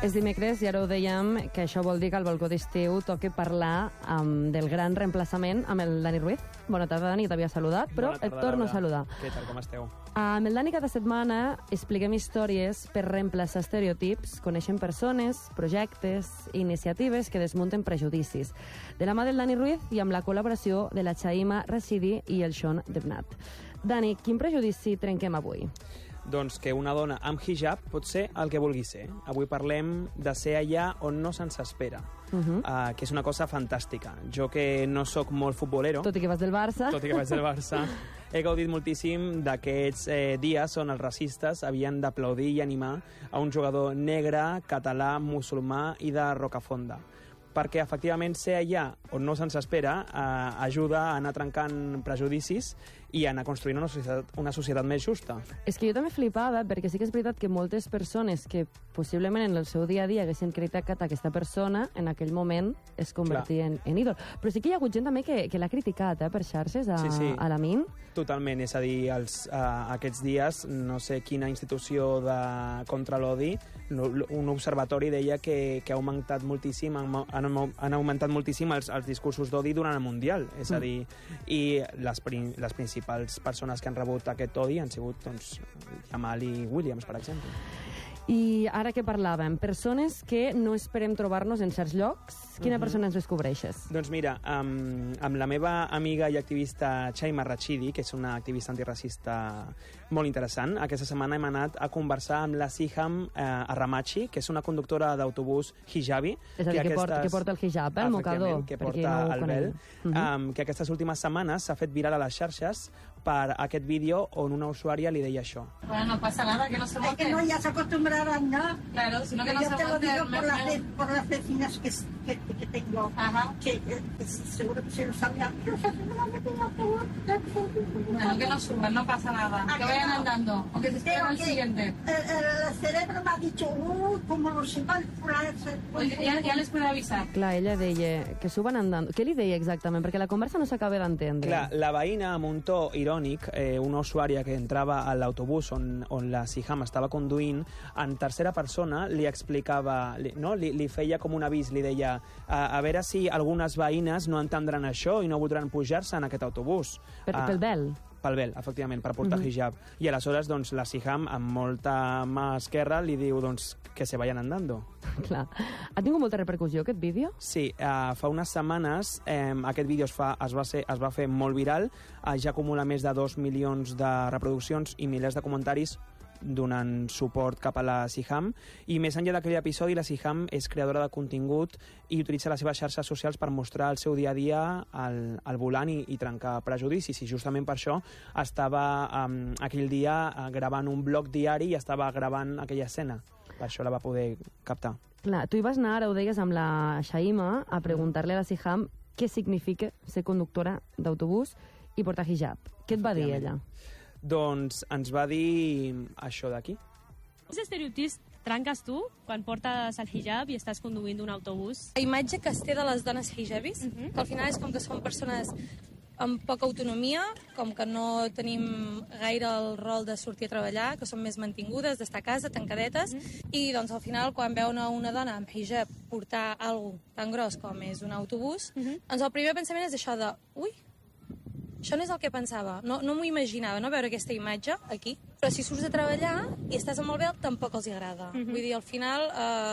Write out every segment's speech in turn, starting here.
És dimecres i ara ho dèiem, que això vol dir que al balcó d'estiu toca parlar del gran reemplaçament amb el Dani Ruiz. Bona tarda, Dani, t'havia saludat, però et torno a saludar. Què tal, com esteu? Amb el Dani cada setmana expliquem històries per reemplaçar estereotips, coneixem persones, projectes i iniciatives que desmunten prejudicis. De la mà del Dani Ruiz i amb la col·laboració de la Chaima Rashidi i el Sean Debnat. Dani, quin prejudici trenquem avui? Doncs que una dona amb hijab pot ser el que vulgui ser. Avui parlem de ser allà on no se'ns espera, que és una cosa fantàstica. Jo que no sóc molt futbolero... Tot i que vas del Barça. Tot i que vaig del Barça. He gaudit moltíssim d'aquests dies on els racistes havien d'aplaudir i animar a un jugador negre, català, musulmà i de Rocafonda. Perquè, efectivament, ser allà on no se'ns espera ajuda a anar trencant prejudicis i a anar construint una societat més justa. És que jo també flipava, perquè sí que és veritat que moltes persones que possiblement en el seu dia a dia haguessin criticat aquesta persona, en aquell moment es convertien en ídol. Però sí que hi ha hagut gent també que l'ha criticat per xarxes a la MIN. Totalment, és a dir, aquests dies, no sé quina institució contra l'odi, un observatori deia que ha augmentat moltíssim, han augmentat moltíssim els discursos d'odi durant el Mundial. És a dir, i les principals persones que han rebut aquest odi han sigut, doncs, Jamal i Williams, per exemple. I ara que parlàvem, persones que no esperem trobar-nos en certs llocs, quina persona ens descobreixes? Doncs mira, amb la meva amiga i activista Chaima Rashidi, que és una activista antiracista molt interessant, aquesta setmana hem anat a conversar amb la Siham Aramachi, que és una conductora d'autobús hijabi. És a dir, que porta el hijab, el mocador. Que porta el vel, que aquestes últimes setmanes s'ha fet viral a les xarxes per aquest vídeo on una usuària li deia això. Bueno, no pasa nada, que no se Es que no, ya se acostumbrarán, ¿no? Claro, sino que no se Yo te lo digo aguante. por las vecinas que tengo, que seguro que se lo sabían. Bueno, que no suban, no pasa nada. Que vayan andando, o que se esperen al siguiente. El cerebro me ha dicho, como lo sepa el Pues ya les puedo avisar. Clar, ella deia que suben andant. Què li deia exactament? Perquè la conversa no s'acaba d'entendre. Clar, la veïna, amb un to irònic, una usuària que entrava a l'autobús on la Siham estava conduint, en tercera persona li explicava, li feia com un avís, li deia a veure si algunes veïnes no entendran això i no voldran pujar-se en aquest autobús. Pel vel? Pel vel, efectivament, per portar hijab. I aleshores, doncs, la Siham, amb molta mà esquerra, li diu, doncs, que se vayan andando. Clar. Ha tingut molta repercussió, aquest vídeo? Sí, fa unes setmanes aquest vídeo es va fer molt viral, ja acumula més de 2 milions de reproduccions i milers de comentaris donant suport cap a la Siham, i més enllà d'aquell episodi, la Siham és creadora de contingut i utilitza les seves xarxes socials per mostrar el seu dia a dia al volant i trencar prejudicis, i justament per això estava aquell dia gravant un blog diari i estava gravant aquella escena. Per això la va poder captar. Clar, tu hi vas anar, ara ho deies, amb la Chaima, a preguntar-li a la Siham què significa ser conductora d'autobús i portar hijab. Què et va dir ella? Doncs ens va dir això d'aquí. Quins estereotips trenques tu quan portes el hijab i estàs conduint un autobús? La imatge que es té de les dones hijabis, que al final és com que són persones amb poca autonomia, com que no tenim gaire el rol de sortir a treballar, que són més mantingudes, d'estar a casa, tancadetes, i doncs al final quan veuen una dona amb hijab portar alguna tan gros com és un autobús, doncs el primer pensament és això de ui, això no és el que pensava, no m'ho imaginava, no, veure aquesta imatge aquí. Però si surts a treballar i estàs amb el vel, tampoc els agrada. Vull dir, al final,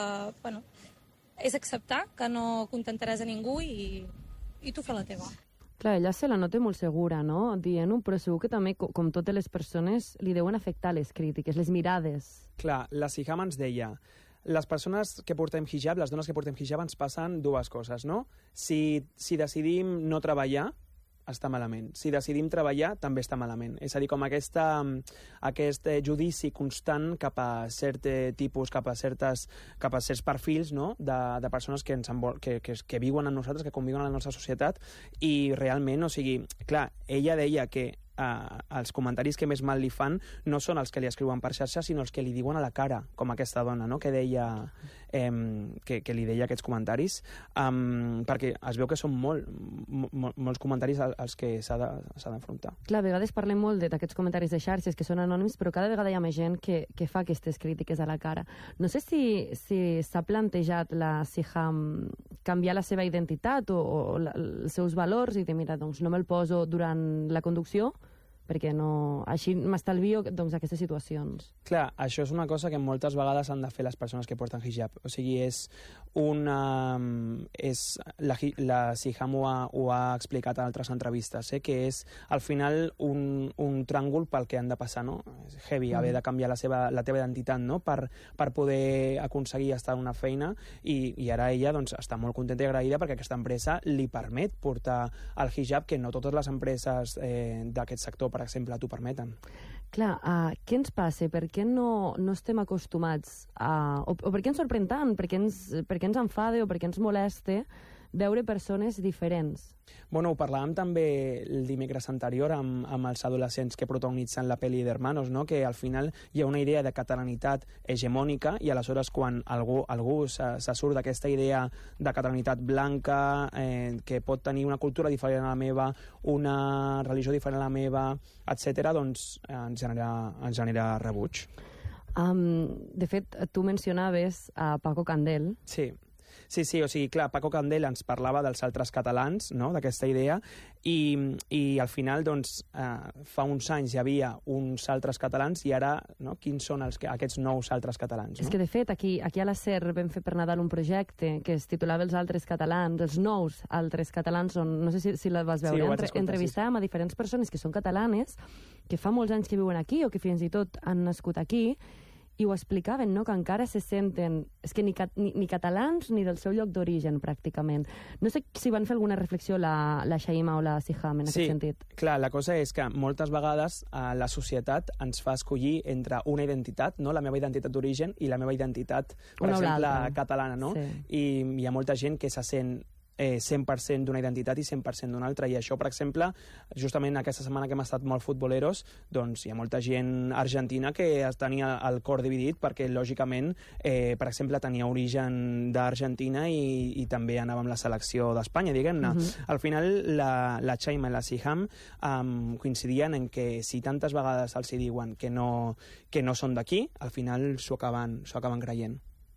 és acceptar que no contentaràs a ningú i tu fer la teva. Clar, ella se la nota molt segura, no? Dient-ho, però segur que també, com totes les persones, li deuen afectar les crítiques, les mirades. Clar, la Siham ens deia, les persones que portem hijab, les dones que portem hijab, ens passen dues coses, no? Si decidim no treballar, està malament. Si decidim treballar, també està malament. És a dir, com aquest judici constant cap a cert tipus, cap a certs perfils, no?, de persones que viuen amb nosaltres, que conviuen a la nostra societat, i realment, o sigui, clar, ella deia que els comentaris que més mal li fan no són els que li escriuen per xarxa, sinó els que li diuen a la cara, com aquesta dona, no?, que deia que li deia aquests comentaris, perquè es veu que són molts comentaris als que s'ha d'enfrontar. Clar, a vegades parlem molt d'aquests comentaris de xarxes que són anònims, però cada vegada hi ha més gent que fa aquestes crítiques a la cara. No sé si s'ha plantejat la Siham canviar la seva identitat o els seus valors i dir, mira, doncs no me'l poso durant la conducció, perquè no, així m'estalvio aquestes situacions. Clar, això és una cosa que moltes vegades han de fer les persones que porten hijab. O sigui, la Siham ho ha explicat en altres entrevistes, que és al final un tràngol pel que han de passar, no? És heavy haver de canviar la teva identitat, no?, per poder aconseguir estar en una feina, i ara ella doncs, està molt contenta i agraïda perquè aquesta empresa li permet portar el hijab, que no totes les empreses d'aquest sector, per exemple, t'ho permeten. Clar, què ens passa? Per què no estem acostumats o per què ens sorprèn tant? Per què ens enfada o per què ens molesta veure persones diferents? Bueno, ho parlàvem també el dimecres anterior amb els adolescents que protagonitzen la pel·li d'Hermanos, no?, que al final hi ha una idea de catalanitat hegemònica i aleshores quan algú se surt d'aquesta idea de catalanitat blanca, que pot tenir una cultura diferent a la meva, una religió diferent a la meva, etc., doncs ens genera rebuig. De fet, tu mencionaves a Paco Candel. Sí, o sigui, clar, Paco Candel ens parlava dels altres catalans, no?, d'aquesta idea, i al final, doncs, fa uns anys hi havia uns altres catalans i ara, no?, quins són aquests nous altres catalans, no? És que, de fet, aquí a la SER vam fer per Nadal un projecte que es titulava Els altres catalans, els nous altres catalans, on, no sé si la vas veure, entrevistàvem a diferents persones que són catalanes, que fa molts anys que viuen aquí o que fins i tot han nascut aquí, i ho explicaven, no?, que encara se senten ni catalans ni del seu lloc d'origen, pràcticament. No sé si van fer alguna reflexió la Shaima o la Siham en aquest sentit. Sí, clar, la cosa és que moltes vegades la societat ens fa escollir entre una identitat, no?, la meva identitat d'origen i la meva identitat, per exemple, catalana, no? Sí. I hi ha molta gent que se sent 100% d'una identitat i 100% d'una altra, i això, per exemple, justament aquesta setmana que hem estat molt futboleros, doncs hi ha molta gent argentina que tenia el cor dividit perquè, lògicament, per exemple, tenia origen d'Argentina i també anava amb la selecció d'Espanya, diguem-ne. Al final, la Shaima i la Siham coincidien en que si tantes vegades els hi diuen que no són d'aquí, al final s'ho acaben creient.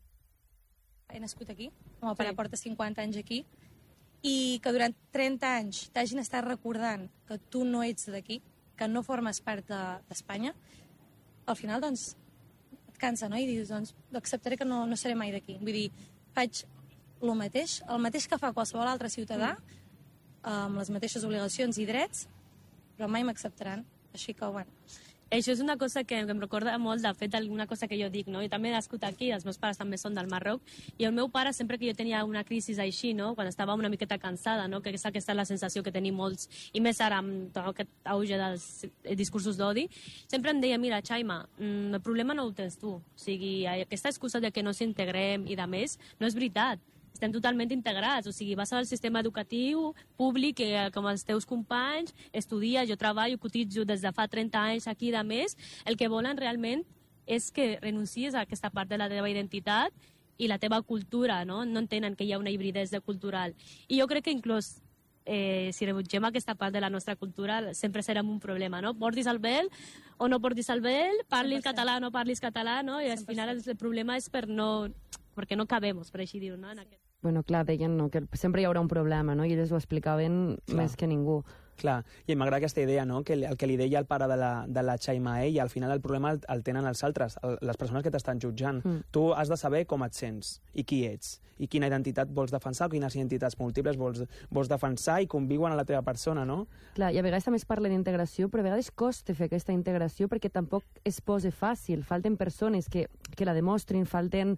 He nascut aquí, el meu pare porta 50 anys aquí, i que durant 30 anys t'hagin estat recordant que tu no ets d'aquí, que no formes part d'Espanya, al final, doncs, et cansa, no? I dius, doncs, acceptaré que no seré mai d'aquí. Vull dir, faig el mateix que fa qualsevol altre ciutadà, amb les mateixes obligacions i drets, però mai m'acceptaran. Així que, bueno... Això és una cosa que em recorda molt, de fet, alguna cosa que jo dic, no? Jo també he nascut aquí, els meus pares també són del Marroc, i el meu pare, sempre que jo tenia una crisi així, no?, quan estava una miqueta cansada, no?, que aquesta és la sensació que tenim molts, i més ara amb tot aquest auge dels discursos d'odi, sempre em deia, mira, Shaima, el problema no ho tens tu. O sigui, aquesta excusa de que no s'integrem i de més, no és veritat. Estem totalment integrats, o sigui, vas al sistema educatiu públic, com els teus companys, estudies, jo treballo, cotitzo des de fa 30 anys aquí, de més, el que volen realment és que renuncies a aquesta part de la teva identitat i la teva cultura, no? No entenen que hi ha una hibridesa cultural. I jo crec que inclús si rebutgem aquesta part de la nostra cultura sempre serà un problema, no? Portis el vel o no portis el vel, parlis català o no parlis català, no? I al final el problema és perquè no cabemos, per així dir-ho, no? Bueno, clar, deien que sempre hi haurà un problema, no? I ells ho explicaven més que ningú. Clar, i m'agrada aquesta idea, no?, que el que li deia el pare de la Shaima a ell, al final el problema el tenen els altres, les persones que t'estan jutjant. Tu has de saber com et sents i qui ets, i quina identitat vols defensar, o quines identitats múltiples vols defensar i conviuen a la teva persona, no? Clar, i a vegades també es parla d'integració, però a vegades costa fer aquesta integració perquè tampoc es posa fàcil. Falten persones que la demostrin, falten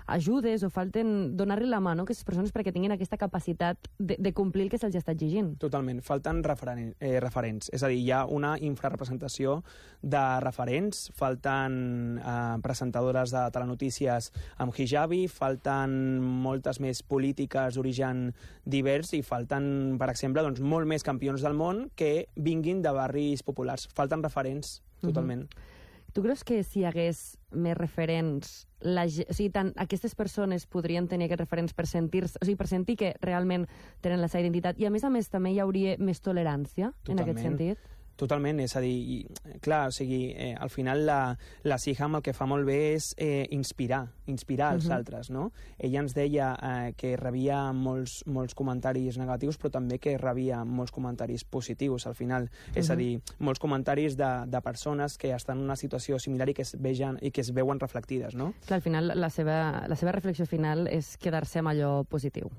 ajudes o falten donar-li la mà, no?, a aquestes persones perquè tinguin aquesta capacitat de complir el que se'ls està exigint. Totalment, falten referents. És a dir, hi ha una infrarrepresentació de referents, falten presentadores de telenotícies amb hijabi, falten moltes més polítiques d'origen divers i falten, per exemple, doncs, molt més campions del món que vinguin de barris populars. Falten referents, totalment. Tu creus que si hi hagués més referents, o sigui, tant aquestes persones podrien tenir aquests referents per sentir-se, o sigui, per sentir que realment tenen la seva identitat, i a més també hi hauria més tolerància en aquest sentit? Totalment, és a dir, clar, o sigui, al final la Siham el que fa molt bé és inspirar els altres, no? Ella ens deia que rebia molts comentaris negatius, però també que rebia molts comentaris positius, al final. És a dir, molts comentaris de persones que estan en una situació similar i que es veuen reflectides, no? Clar, al final la seva reflexió final és quedar-se amb allò positiu.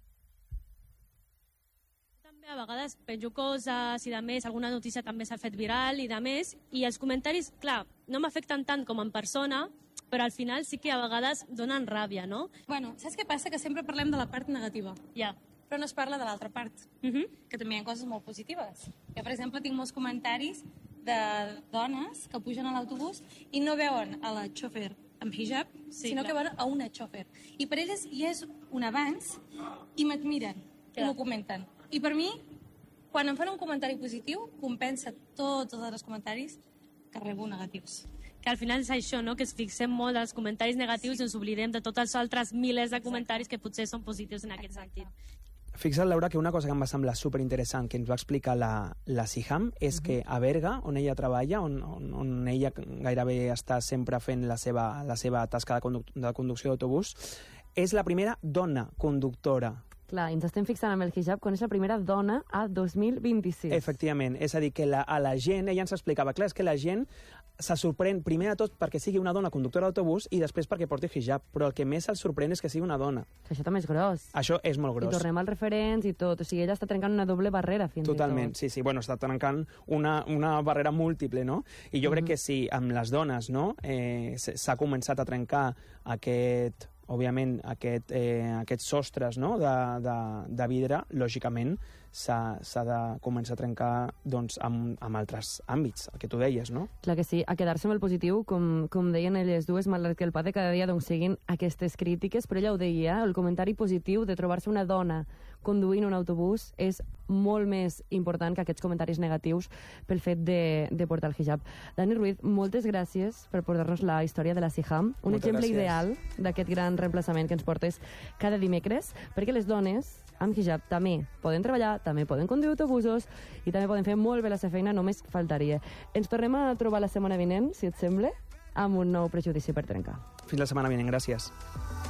A vegades penjo coses i de més, alguna notícia també s'ha fet viral i de més, i els comentaris, clar, no m'afecten tant com en persona, però al final sí que a vegades donen ràbia, no? Bueno, saps què passa? Que sempre parlem de la part negativa. Ja. Però no es parla de l'altra part, que també hi ha coses molt positives. Jo, per exemple, tinc molts comentaris de dones que pugen a l'autobús i no veuen a la xòfer amb hijab, sinó que veuen a una xòfer. I per elles ja és un avanç i m'admiren, i m'ho comenten. I per mi, quan em fan un comentari positiu, compensa tots els altres comentaris que rebo negatius. Que al final és això, no?, que ens fixem molt als comentaris negatius i ens oblidem de tots els altres milers de comentaris que potser són positius en aquest sentit. Fixa't, Laura, que una cosa que em va semblar superinteressant que ens va explicar la Siham és que a Berga, on ella treballa, on ella gairebé està sempre fent la seva tasca de conducció d'autobús, és la primera dona conductora. Clar, ens estem fixant amb el hijab quan és la primera dona a 2026. Efectivament, és a dir, que a la gent, ella ens explicava, clar, és que la gent se sorprèn primer de tot perquè sigui una dona conductora d'autobús i després perquè porti hijab, però el que més els sorprèn és que sigui una dona. Que això també és gros. Això és molt gros. I tornem als referents i tot, o sigui, ella està trencant una doble barrera fins i tot. Totalment, sí, bueno, està trencant una barrera múltiple, no? I jo crec que si amb les dones, no, s'ha començat a trencar òbviament, aquests sostres, no?, de vidre, lògicament, s'ha de començar a trencar doncs, amb altres àmbits, el que tu deies, no? Clar que sí, a quedar-se amb el positiu, com deien elles dues, malgrat que el pa de cada dia doncs, siguin aquestes crítiques, però ella ho deia, el comentari positiu de trobar-se una dona conduint un autobús és molt més important que aquests comentaris negatius pel fet de portar el hijab. Dani Ruiz, moltes gràcies per portar-nos la història de la Siham, un exemple ideal d'aquest gran reemplaçament que ens portes cada dimecres, perquè les dones amb hijab també poden treballar, també poden conduir autobusos i també poden fer molt bé la seva feina, només faltaria. Ens tornem a trobar la setmana vinent, si et sembla, amb un nou prejudici per trencar. Fins la setmana vinent, gràcies.